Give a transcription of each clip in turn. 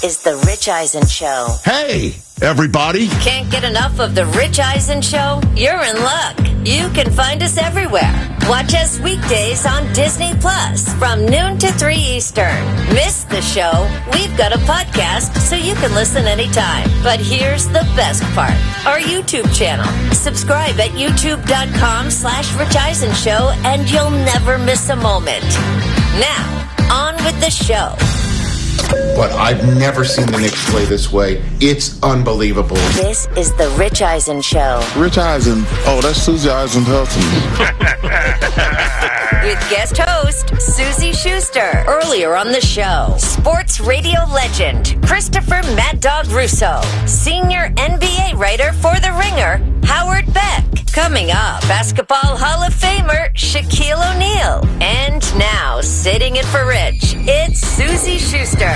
is The Rich Eisen Show. Hey, everybody. Can't get enough of The Rich Eisen Show? You're in luck. You can find us everywhere. Watch us weekdays on Disney Plus from noon to 3 Eastern. Miss the show? We've got a podcast so you can listen anytime. But here's the best part. Our YouTube channel. Subscribe at youtube.com/Rich Eisen Show and you'll never miss a moment. Now, on with the show. But I've never seen the Knicks play this way. It's unbelievable. This is The Rich Eisen Show. Rich Eisen. Oh, that's Susie Eisen Hudson. With guest host, Susie Schuster. Earlier on the show, sports radio legend, Christopher Mad Dog Russo. Senior NBA writer for The Ringer, Howard Beck. Coming up, Basketball Hall of Famer, Shaquille O'Neal. And now, sitting in for Rich, it's Susie Schuster.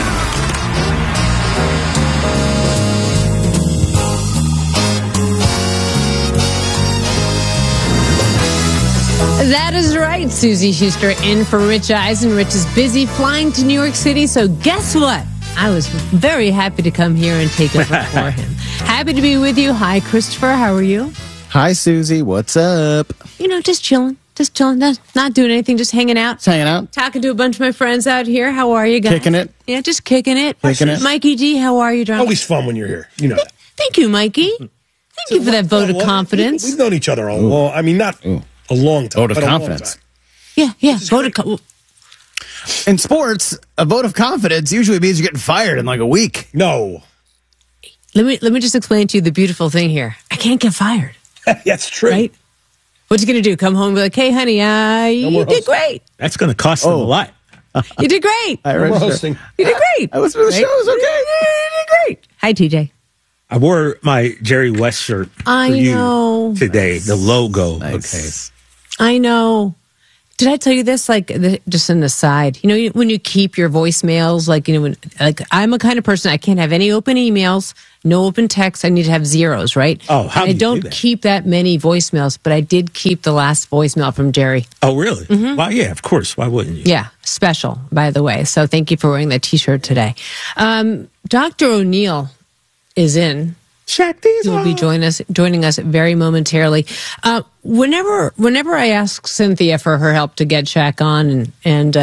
That is right, Susie Schuster in for Rich Eisen. Rich is busy flying to New York City, so guess what? I was very happy to come here and take over for him. Happy to be with you. Hi, Christopher. How are you? Hi, Susie. What's up? You know, just chilling. Not doing anything, just hanging out. Just hanging out. Talking to a bunch of my friends out here. How are you guys? Kicking it. Yeah, just kicking it. Kicking it. Mikey G, how are you, darling? Always fun when you're here. You know that. Thank you, Mikey. Thank you for that vote of confidence. We've known each other a long, I mean, not a long time. Vote of confidence. Yeah. Vote of confidence. In sports, a vote of confidence usually means you're getting fired in like a week. No. Let me just explain to you the beautiful thing here. I can't get fired. That's true. Right? What's he going to do? Come home and be like, hey, honey, you did great. That's going to cost them a lot. You did great. We're hosting. You did great. I was for the show. It was okay. You did great. Hi, TJ. I wore my Jerry West shirt for you today. The logo. Nice. Okay. I know. Did I tell you this? Just an aside. You know, when you keep your voicemails, I'm a kind of person, I can't have any open emails, no open texts. I need to have zeros, right? Oh, how do you do I don't keep that many voicemails, but I did keep the last voicemail from Jerry. Oh, really? Mm-hmm. Well, yeah, of course. Why wouldn't you? Yeah, special, by the way. So thank you for wearing that T-shirt today. Dr. O'Neal is in. He'll be joining us very momentarily. Whenever I ask Cynthia for her help to get Shaq on, and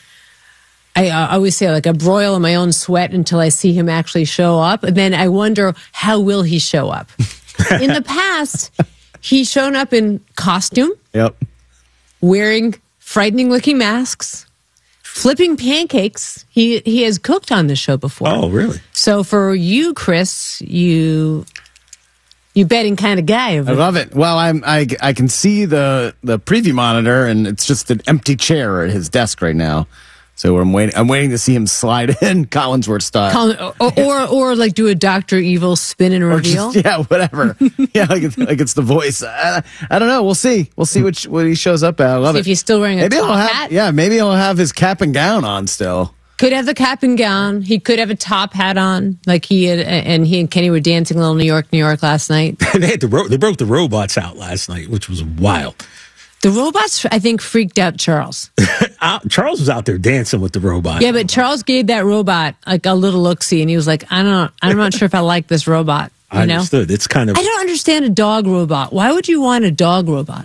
I always say, like, I broil in my own sweat until I see him actually show up, and then I wonder, how will he show up? In the past, he's shown up in costume, wearing frightening-looking masks, flipping pancakes. He has cooked on the show before. Oh, really? So for you, Chris, you betting kind of guy over I love it. Well, I can see the preview monitor, and it's just an empty chair at his desk right now. So I'm waiting to see him slide in Collinsworth style, or like do a Dr. Evil spin and reveal. Whatever. like it's the voice. I don't know. We'll see. What he shows up at. I love it. If he's still wearing a top hat. Yeah, maybe he'll have his cap and gown on still. Could have the cap and gown. He could have a top hat on, like he and Kenny were dancing a little New York last night. They broke the robots out last night, which was wild. The robots, I think, freaked out Charles. Charles was out there dancing with the robot. Yeah, but Charles gave that robot like a little look-see, and he was like, I'm not sure if I like this robot. I understood. It's kind of. I don't understand a dog robot. Why would you want a dog robot?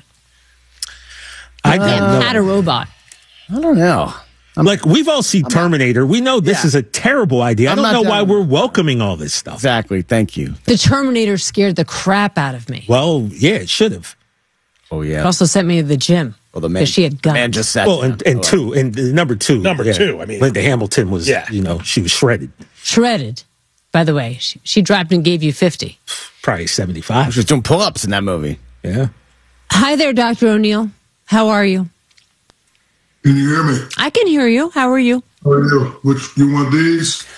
I can't had a robot. I don't know. Like, we've all seen Terminator. We know this is a terrible idea. I don't know why we're welcoming all this stuff. Exactly. Thank you. The Terminator scared the crap out of me. Well, yeah, it should have. Oh, yeah. It also sent me to the gym. Well, the man, she had guns. Man just sat down. Number two. I mean, Linda Hamilton was, she was shredded. Shredded. By the way, she dropped and gave you 50. Probably 75. She was doing pull-ups in that movie. Yeah. Hi there, Dr. O'Neal. How are you? Can you hear me? I can hear you. How are you? How are you? Which, you want these?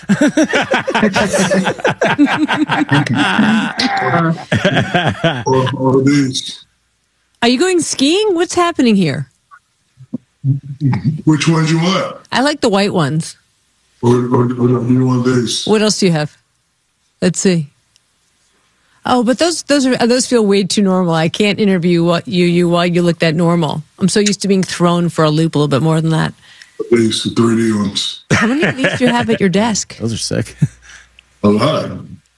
or these? Are you going skiing? What's happening here? Which ones you want? I like the white ones. Or you want these? What else do you have? Let's see. Oh, but those feel way too normal. I can't interview you while you look that normal. I'm so used to being thrown for a loop a little bit more than that. These the 3D ones. How many of these do you have at your desk? Those are sick. A lot.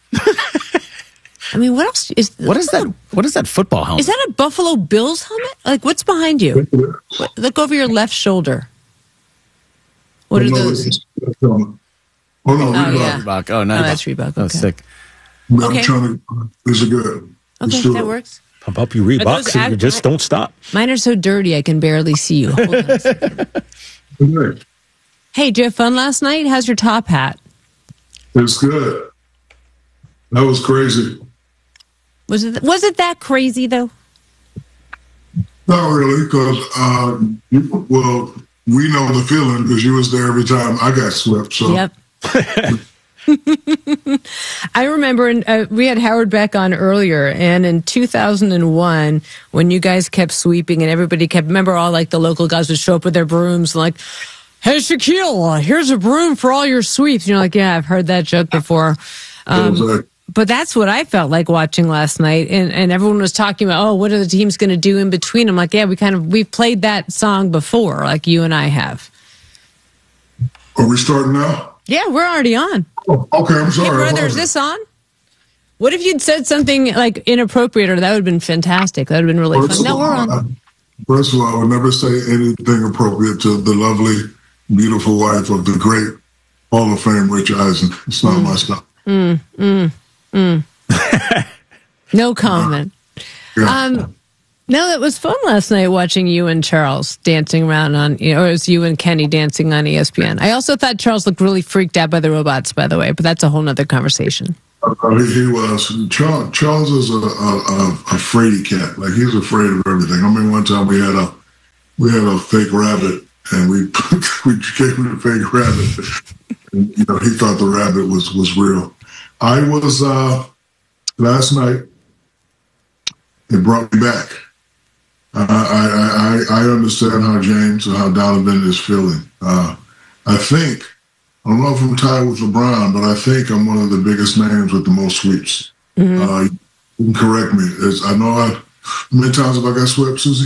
I mean, what else is? What is that? What is that football helmet? Is that a Buffalo Bills helmet? Like, what's behind you? Look over your left shoulder. What are those? Oh, no, Reebok. yeah. Reebok. Oh, nice. Oh, that's Reebok. Oh, Okay. sick. I'm Okay. trying to. These are good. Let's Okay, do that it. works. Pump up your Reeboks and you just don't stop. Mine are so dirty I can barely see you. Hold on a second. Okay. Hey, did you have fun last night? How's your top hat? It's good. That was crazy. Was it that crazy though? Not really, because well, we know the feeling because you was there every time I got swept. So Yep. I remember we had Howard Beck on earlier, and in 2001, when you guys kept sweeping and everybody kept, remember all like the local guys would show up with their brooms, like, "Hey, Shaquille, here's a broom for all your sweeps." And you're like, "Yeah, I've heard that joke before." But that's what I felt like watching last night, and everyone was talking about, "Oh, what are the teams going to do in between?" I'm like, "Yeah, we've played that song before, like you and I have." Are we starting now? Yeah, we're already on. Oh, okay, I'm sorry. Hey, brother, is this on? What if you'd said something like inappropriate, or that would have been fantastic? That would have been really fun. No, we're on. First of all, I would never say anything appropriate to the lovely, beautiful wife of the great Hall of Fame Rich Eisen. It's not my stuff. No comment. Yeah. No, it was fun last night watching you and Charles dancing around on, or it was you and Kenny dancing on ESPN. I also thought Charles looked really freaked out by the robots, by the way, but that's a whole nother conversation. He was. Charles is a fraidy cat. Like, he's afraid of everything. I mean, one time we had a fake rabbit, and we gave him the fake rabbit. And, he thought the rabbit was real. I was last night. It brought me back. I understand how James and how Donovan is feeling. I don't know if I'm tied with LeBron, but I think I'm one of the biggest names with the most sweeps. You can correct me. I know how many times have I got swept, Susie?